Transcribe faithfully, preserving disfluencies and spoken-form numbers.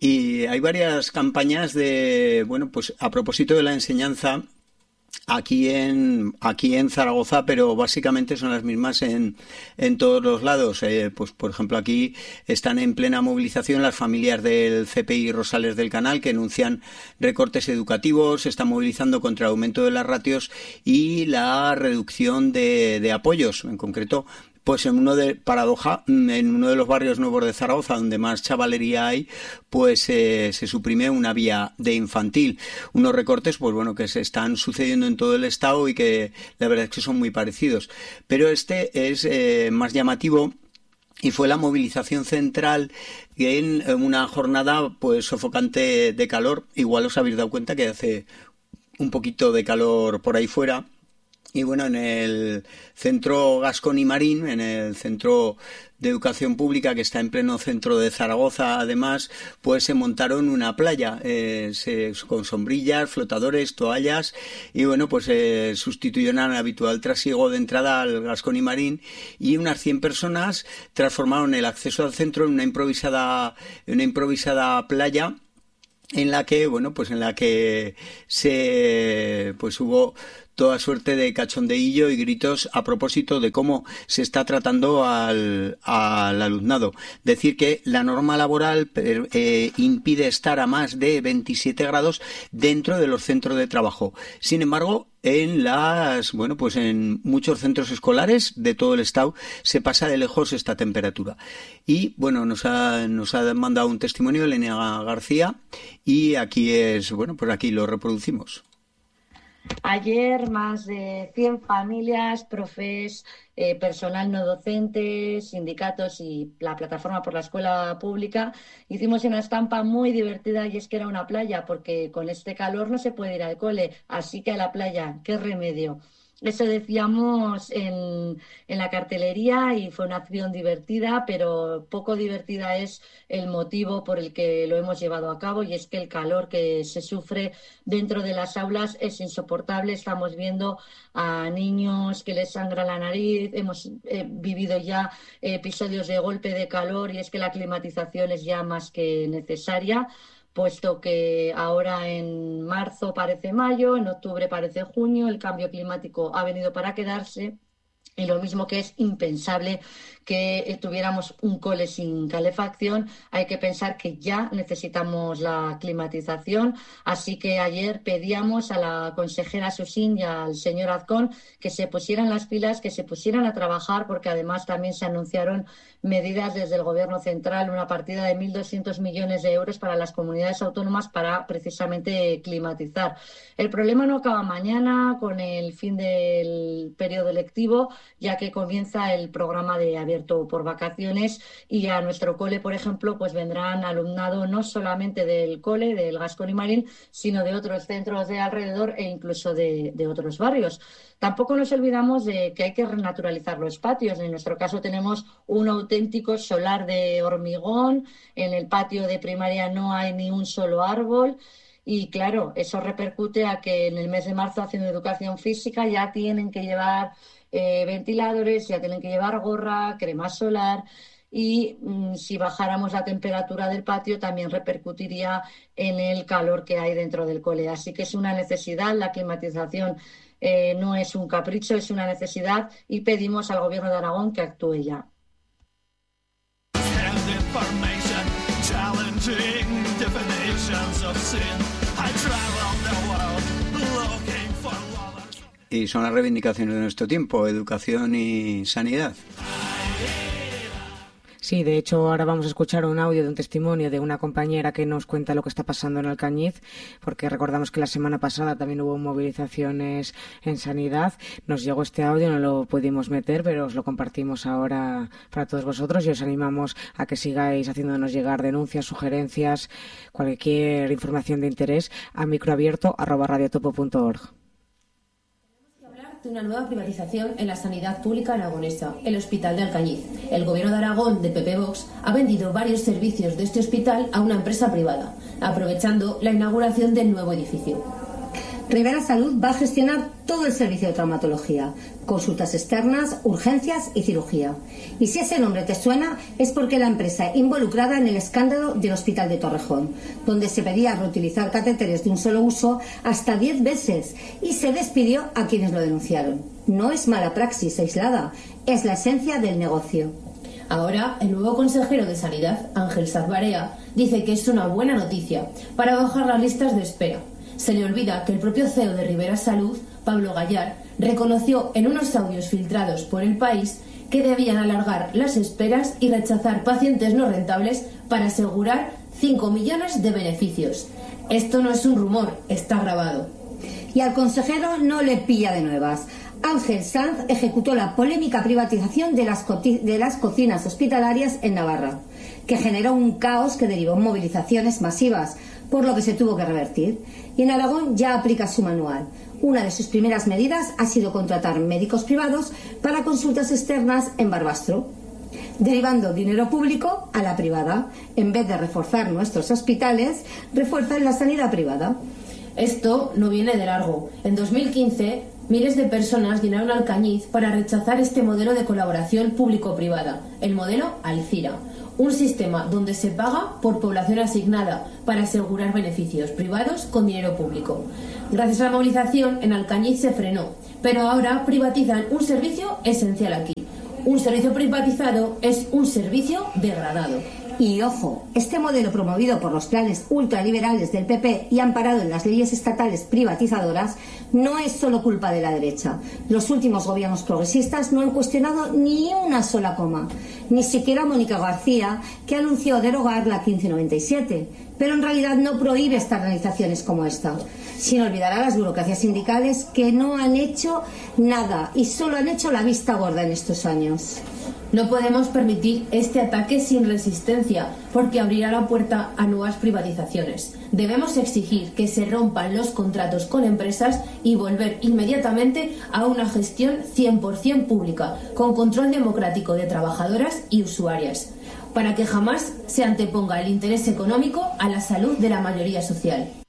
Y hay varias campañas de, bueno, pues a propósito de la enseñanza aquí en aquí en Zaragoza, pero básicamente son las mismas en, en todos los lados. Eh, pues por ejemplo aquí están en plena movilización las familias del C P I Rosales del Canal, que anuncian recortes educativos, se están movilizando contra el aumento de las ratios y la reducción de, de apoyos, en concreto. Pues en uno de paradoja, en uno de los barrios nuevos de Zaragoza, donde más chavalería hay, pues eh, se suprime una vía de infantil. Unos recortes, pues bueno, que se están sucediendo en todo el estado y que la verdad es que son muy parecidos. Pero este es eh, más llamativo. Y fue la movilización central en una jornada pues sofocante de calor. Igual os habéis dado cuenta que hace un poquito de calor por ahí fuera. Y bueno, en el centro Gascón y Marín, en el centro de educación pública que está en pleno centro de Zaragoza, además, pues se montaron una playa eh, se, con sombrillas, flotadores, toallas y bueno, pues eh, sustituyeron al habitual trasiego de entrada al Gascón y Marín y unas cien personas transformaron el acceso al centro en una improvisada, en una improvisada playa en la que, bueno, pues en la que se, pues hubo toda suerte de cachondeillo y gritos a propósito de cómo se está tratando al, al alumnado. Decir que la norma laboral eh, impide estar a más de veintisiete grados dentro de los centros de trabajo. Sin embargo, en las, bueno, pues en muchos centros escolares de todo el estado se pasa de lejos esta temperatura. Y bueno, nos ha, nos ha mandado un testimonio Elena García y aquí es, bueno, pues aquí lo reproducimos. Ayer más de cien familias, profes, eh, personal no docente, sindicatos y la plataforma por la escuela pública hicimos una estampa muy divertida y es que era una playa porque con este calor no se puede ir al cole, así que a la playa, qué remedio. Eso decíamos en, en la cartelería y fue una acción divertida, pero poco divertida es el motivo por el que lo hemos llevado a cabo y es que el calor que se sufre dentro de las aulas es insoportable. Estamos viendo a niños que les sangra la nariz, hemos eh, vivido ya episodios de golpe de calor y es que la climatización es ya más que necesaria, puesto que ahora en marzo parece mayo, en octubre parece junio, el cambio climático ha venido para quedarse. Y lo mismo que es impensable que tuviéramos un cole sin calefacción, hay que pensar que ya necesitamos la climatización. Así que ayer pedíamos a la consejera Susín y al señor Azcón que se pusieran las pilas, que se pusieran a trabajar, porque además también se anunciaron medidas desde el Gobierno central, una partida de mil doscientos millones de euros para las comunidades autónomas para precisamente climatizar. El problema no acaba mañana con el fin del periodo lectivo, ya que comienza el programa de abierto por vacaciones y a nuestro cole, por ejemplo, pues vendrán alumnado no solamente del cole, del Gascón y Marín, sino de otros centros de alrededor e incluso de, de otros barrios. Tampoco nos olvidamos de que hay que renaturalizar los patios. En nuestro caso tenemos un auténtico solar de hormigón, en el patio de primaria no hay ni un solo árbol. Y claro, eso repercute a que en el mes de marzo, haciendo educación física, ya tienen que llevar eh, ventiladores, ya tienen que llevar gorra, crema solar. Y mmm, si bajáramos la temperatura del patio también repercutiría en el calor que hay dentro del cole. Así que es una necesidad, la climatización eh, no es un capricho, es una necesidad y pedimos al Gobierno de Aragón que actúe ya. Y son las reivindicaciones de nuestro tiempo, educación y sanidad. Sí, de hecho ahora vamos a escuchar un audio de un testimonio de una compañera que nos cuenta lo que está pasando en Alcañiz, porque recordamos que la semana pasada también hubo movilizaciones en sanidad. Nos llegó este audio, no lo pudimos meter, pero os lo compartimos ahora para todos vosotros y os animamos a que sigáis haciéndonos llegar denuncias, sugerencias, cualquier información de interés a microabierto arroba radiotopo punto org. De una nueva privatización en la sanidad pública aragonesa, el Hospital de Alcañiz. El Gobierno de Aragón, de P P Vox, ha vendido varios servicios de este hospital a una empresa privada, aprovechando la inauguración del nuevo edificio. Ribera Salud va a gestionar todo el servicio de traumatología, consultas externas, urgencias y cirugía. Y si ese nombre te suena, es porque la empresa involucrada en el escándalo del Hospital de Torrejón, donde se pedía reutilizar catéteres de un solo uso hasta diez veces y se despidió a quienes lo denunciaron. No es mala praxis aislada, es la esencia del negocio. Ahora, el nuevo consejero de Sanidad, Ángel Sanz Barea, dice que es una buena noticia para bajar las listas de espera. Se le olvida que el propio C E O de Ribera Salud, Pablo Gallar, reconoció en unos audios filtrados por El País que debían alargar las esperas y rechazar pacientes no rentables para asegurar cinco millones de beneficios. Esto no es un rumor, está grabado. Y al consejero no le pilla de nuevas. Ángel Sanz ejecutó la polémica privatización de las, de las cocinas hospitalarias en Navarra, que generó un caos que derivó en movilizaciones masivas, por lo que se tuvo que revertir. Y en Aragón ya aplica su manual. Una de sus primeras medidas ha sido contratar médicos privados para consultas externas en Barbastro, derivando dinero público a la privada. En vez de reforzar nuestros hospitales, refuerzan la sanidad privada. Esto no viene de largo. En dos mil quince, miles de personas llenaron Alcañiz para rechazar este modelo de colaboración público-privada, el modelo Alcira, un sistema donde se paga por población asignada para asegurar beneficios privados con dinero público. Gracias a la movilización, en Alcañiz se frenó, pero ahora privatizan un servicio esencial aquí. Un servicio privatizado es un servicio degradado. Y ojo, este modelo promovido por los planes ultraliberales del P P y amparado en las leyes estatales privatizadoras no es solo culpa de la derecha. Los últimos gobiernos progresistas no han cuestionado ni una sola coma, ni siquiera Mónica García, que anunció derogar la quince noventa y siete, pero en realidad no prohíbe externalizaciones como esta, sin olvidar a las burocracias sindicales que no han hecho nada y solo han hecho la vista gorda en estos años. No podemos permitir este ataque sin resistencia, porque abrirá la puerta a nuevas privatizaciones. Debemos exigir que se rompan los contratos con empresas y volver inmediatamente a una gestión cien por ciento pública, con control democrático de trabajadoras y usuarias, para que jamás se anteponga el interés económico a la salud de la mayoría social.